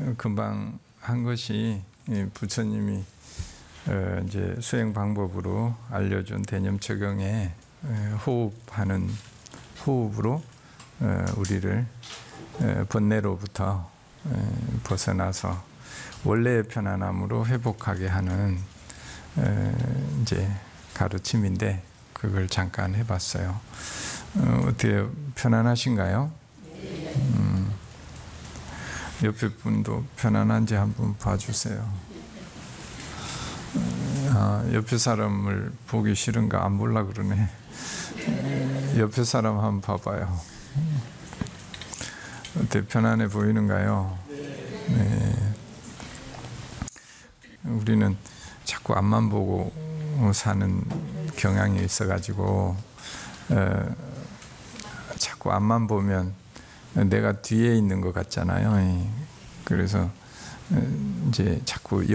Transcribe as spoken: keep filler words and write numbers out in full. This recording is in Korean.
금방 한 것이 부처님이 이제 수행 방법으로 알려준 대념 적용에 호흡하는 호흡으로 우리를 번뇌로부터 벗어나서 원래의 편안함으로 회복하게 하는 이제 가르침인데 그걸 잠깐 해봤어요. 어떻게 편안하신가요? 음, 옆에 분도 편안한지 한번 봐주세요. 아, 옆에 사람을 보기 싫은가 안 볼라 그러네. 옆에 사람 한번 봐봐요. 어때, 편안해 보이는가요? 네. 우리는 자꾸 앞만 보고 사는 경향이 있어가지고 어, 자꾸 앞만 보면 내가 뒤에 있는 것 같잖아요. 그래서 이제 자꾸